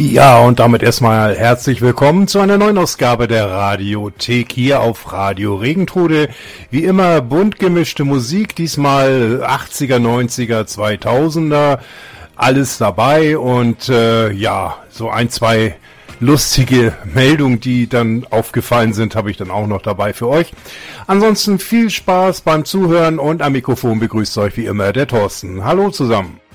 Ja, und damit erstmal herzlich willkommen zu einer neuen Ausgabe der Radiothek hier auf Radio Regentrudel. Wie immer bunt gemischte Musik, diesmal 80er, 90er, 2000er, alles dabei und ja, so ein, zwei lustige Meldungen, die dann aufgefallen sind, habe ich dann auch noch dabei für euch. Ansonsten viel Spaß beim Zuhören und am Mikrofon begrüßt euch wie immer der Thorsten. Hallo zusammen.